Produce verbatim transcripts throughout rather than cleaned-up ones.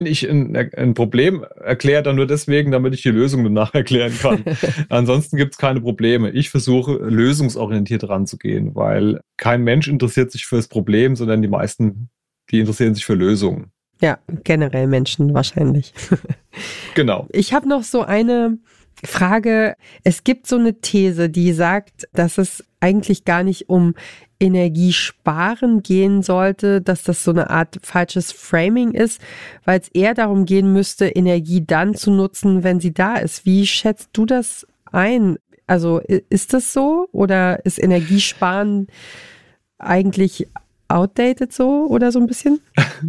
Ich ein, ein Problem erkläre dann nur deswegen, damit ich die Lösung danach erklären kann. Ansonsten gibt es keine Probleme. Ich versuche, lösungsorientiert ranzugehen, weil kein Mensch interessiert sich für das Problem, sondern die meisten, die interessieren sich für Lösungen. Ja, generell Menschen wahrscheinlich. Genau. Ich habe noch so eine Frage. Es gibt so eine These, die sagt, dass es eigentlich gar nicht um Energiesparen gehen sollte, dass das so eine Art falsches Framing ist, weil es eher darum gehen müsste, Energie dann zu nutzen, wenn sie da ist. Wie schätzt du das ein? Also ist das so oder ist Energiesparen eigentlich outdated so oder so ein bisschen?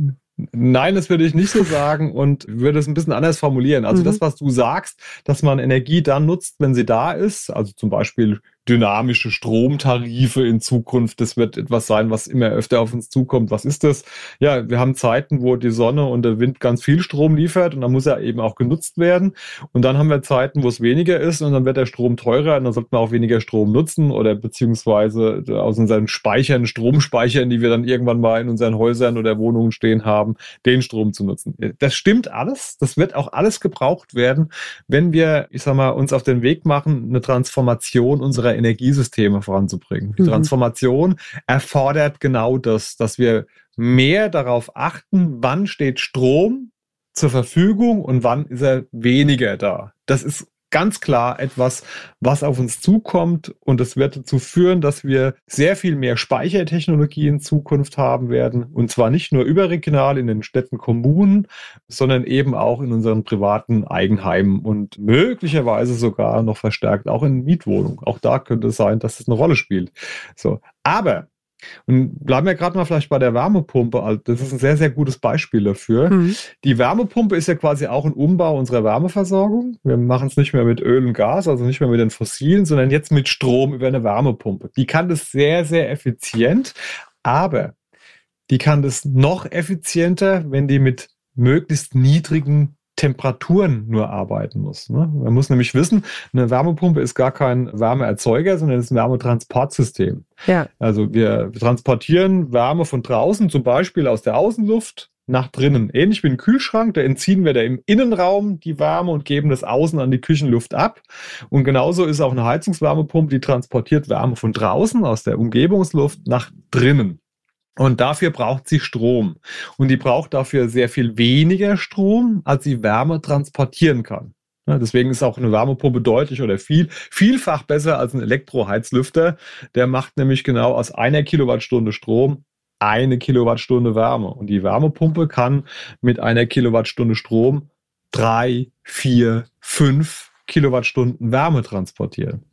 Nein, das würde ich nicht so sagen und würde es ein bisschen anders formulieren. Also mhm. das, was du sagst, dass man Energie dann nutzt, wenn sie da ist, also zum Beispiel dynamische Stromtarife in Zukunft, das wird etwas sein, was immer öfter auf uns zukommt. Was ist das? Ja, wir haben Zeiten, wo die Sonne und der Wind ganz viel Strom liefert und dann muss er eben auch genutzt werden. Und dann haben wir Zeiten, wo es weniger ist und dann wird der Strom teurer und dann sollte man auch weniger Strom nutzen oder beziehungsweise aus unseren Speichern, Stromspeichern, die wir dann irgendwann mal in unseren Häusern oder Wohnungen stehen haben, den Strom zu nutzen. Das stimmt alles. Das wird auch alles gebraucht werden, wenn wir, ich sag mal, uns auf den Weg machen, eine Transformation unserer Energiesysteme voranzubringen. Die mhm. Transformation erfordert genau das, dass wir mehr darauf achten, wann steht Strom zur Verfügung und wann ist er weniger da. Das ist ganz klar etwas, was auf uns zukommt und es wird dazu führen, dass wir sehr viel mehr Speichertechnologie in Zukunft haben werden und zwar nicht nur überregional in den Städten, Kommunen, sondern eben auch in unseren privaten Eigenheimen und möglicherweise sogar noch verstärkt auch in Mietwohnungen. Auch da könnte es sein, dass es eine Rolle spielt. So, aber und bleiben wir gerade mal vielleicht bei der Wärmepumpe. Das ist ein sehr, sehr gutes Beispiel dafür. Mhm. Die Wärmepumpe ist ja quasi auch ein Umbau unserer Wärmeversorgung. Wir machen es nicht mehr mit Öl und Gas, also nicht mehr mit den Fossilen, sondern jetzt mit Strom über eine Wärmepumpe. Die kann das sehr, sehr effizient, aber die kann das noch effizienter, wenn die mit möglichst niedrigen Temperaturen nur arbeiten muss. Ne? Man muss nämlich wissen, eine Wärmepumpe ist gar kein Wärmeerzeuger, sondern es ist ein Wärmetransportsystem. Ja. Also wir transportieren Wärme von draußen, zum Beispiel aus der Außenluft, nach drinnen. Ähnlich wie ein Kühlschrank, da entziehen wir da im Innenraum die Wärme und geben das außen an die Küchenluft ab. Und genauso ist auch eine Heizungswärmepumpe, die transportiert Wärme von draußen, aus der Umgebungsluft, nach drinnen. Und dafür braucht sie Strom. Und die braucht dafür sehr viel weniger Strom, als sie Wärme transportieren kann. Ja, deswegen ist auch eine Wärmepumpe deutlich oder viel, vielfach besser als ein Elektroheizlüfter. Der macht nämlich genau aus einer Kilowattstunde Strom eine Kilowattstunde Wärme. Und die Wärmepumpe kann mit einer Kilowattstunde Strom drei, vier, fünf Kilowattstunden Wärme transportieren.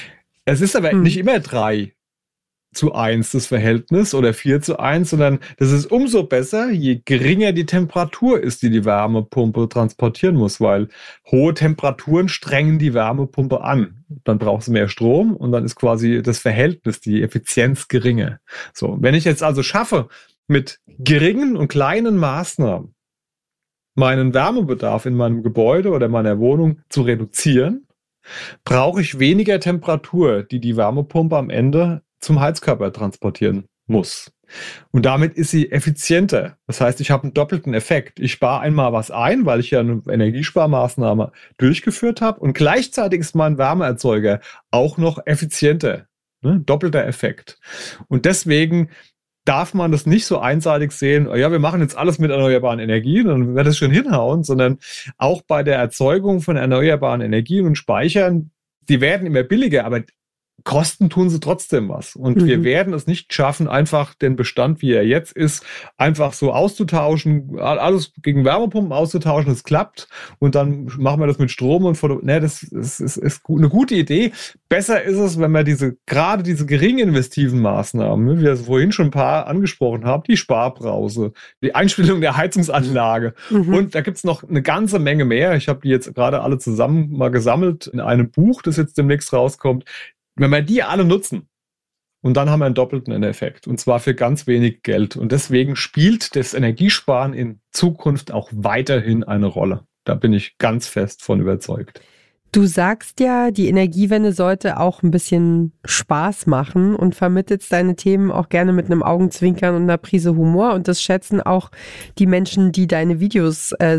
Es ist aber hm. nicht immer drei zu eins das Verhältnis oder vier zu eins, sondern das ist umso besser, je geringer die Temperatur ist, die die Wärmepumpe transportieren muss, weil hohe Temperaturen strengen die Wärmepumpe an. Dann braucht sie mehr Strom und dann ist quasi das Verhältnis, die Effizienz geringer. So, wenn ich jetzt also schaffe, mit geringen und kleinen Maßnahmen meinen Wärmebedarf in meinem Gebäude oder meiner Wohnung zu reduzieren, brauche ich weniger Temperatur, die die Wärmepumpe am Ende zum Heizkörper transportieren muss. Und damit ist sie effizienter. Das heißt, ich habe einen doppelten Effekt. Ich spare einmal was ein, weil ich ja eine Energiesparmaßnahme durchgeführt habe und gleichzeitig ist mein Wärmeerzeuger auch noch effizienter. Ne? Doppelter Effekt. Und deswegen darf man das nicht so einseitig sehen, ja, wir machen jetzt alles mit erneuerbaren Energien, dann wird das schon hinhauen, sondern auch bei der Erzeugung von erneuerbaren Energien und Speichern, die werden immer billiger, aber Kosten tun sie trotzdem was. Und mhm. wir werden es nicht schaffen, einfach den Bestand, wie er jetzt ist, einfach so auszutauschen, alles gegen Wärmepumpen auszutauschen. Es klappt und dann machen wir das mit Strom und Foto. Ne, das ist, ist, ist eine gute Idee. Besser ist es, wenn wir diese, gerade diese gering investiven Maßnahmen, wie wir es vorhin schon ein paar angesprochen haben, die Sparbrause, die Einstellung der Heizungsanlage. Mhm. Und da gibt es noch eine ganze Menge mehr. Ich habe die jetzt gerade alle zusammen mal gesammelt in einem Buch, das jetzt demnächst rauskommt. Wenn wir die alle nutzen, und dann haben wir einen doppelten Effekt, und zwar für ganz wenig Geld. Und deswegen spielt das Energiesparen in Zukunft auch weiterhin eine Rolle. Da bin ich ganz fest von überzeugt. Du sagst ja, die Energiewende sollte auch ein bisschen Spaß machen und vermittelst deine Themen auch gerne mit einem Augenzwinkern und einer Prise Humor. Und das schätzen auch die Menschen, die deine Videos äh,